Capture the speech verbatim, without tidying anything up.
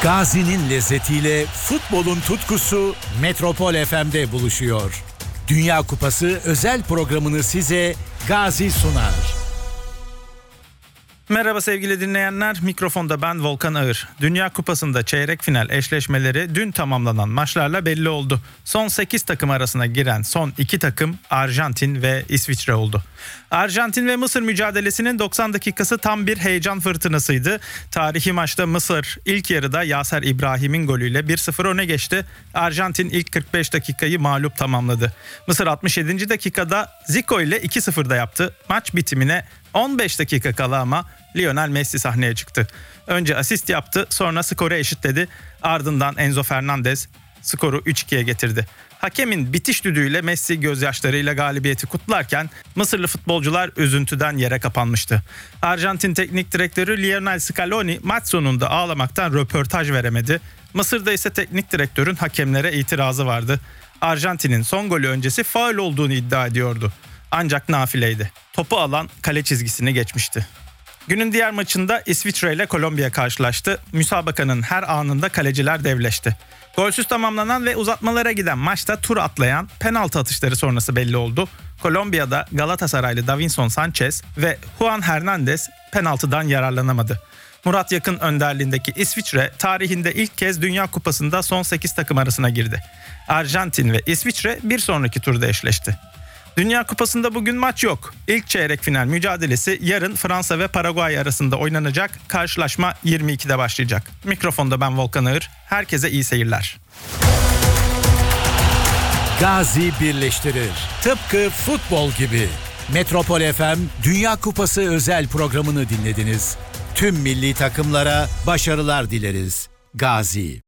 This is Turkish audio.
Gazi'nin lezzetiyle futbolun tutkusu Metropol F M'de buluşuyor. Dünya Kupası özel programını size Gazi sunar. Merhaba sevgili dinleyenler, mikrofonda ben Volkan Ağır. Dünya Kupası'nda çeyrek final eşleşmeleri dün tamamlanan maçlarla belli oldu. Son sekiz takım arasına giren son iki takım Arjantin ve İsviçre oldu. Arjantin ve Mısır mücadelesinin doksan dakikası tam bir heyecan fırtınasıydı. Tarihi maçta Mısır ilk yarıda Yaser İbrahim'in golüyle bir sıfır öne geçti. Arjantin ilk kırk beş dakikayı mağlup tamamladı. Mısır altmış yedinci dakikada Zico ile iki sıfırda yaptı. Maç bitimine on beş dakika kala ama Lionel Messi sahneye çıktı. Önce asist yaptı, sonra skoru eşitledi. Ardından Enzo Fernandez skoru üç ikiye getirdi. Hakemin bitiş düdüğüyle Messi gözyaşlarıyla galibiyeti kutlarken Mısırlı futbolcular üzüntüden yere kapanmıştı. Arjantin teknik direktörü Lionel Scaloni maç sonunda ağlamaktan röportaj veremedi. Mısır'da ise teknik direktörün hakemlere itirazı vardı. Arjantin'in son golü öncesi faul olduğunu iddia ediyordu. Ancak nafileydi. Topu alan kale çizgisini geçmişti. Günün diğer maçında İsviçre ile Kolombiya karşılaştı. Müsabakanın her anında kaleciler devleşti. Golsüz tamamlanan ve uzatmalara giden maçta tur atlayan penaltı atışları sonrası belli oldu. Kolombiya'da Galatasaraylı Davinson Sanchez ve Juan Hernandez penaltıdan yararlanamadı. Murat Yakın önderliğindeki İsviçre tarihinde ilk kez Dünya Kupası'nda son sekiz takım arasına girdi. Arjantin ve İsviçre bir sonraki turda eşleşti. Dünya Kupası'nda bugün maç yok. İlk çeyrek final mücadelesi yarın Fransa ve Paraguay arasında oynanacak. Karşılaşma yirmi ikide başlayacak. Mikrofonda ben Volkan Ağır. Herkese iyi seyirler. Gazi birleştirir. Tıpkı futbol gibi. Metropol F M Dünya Kupası özel programını dinlediniz. Tüm milli takımlara başarılar dileriz. Gazi.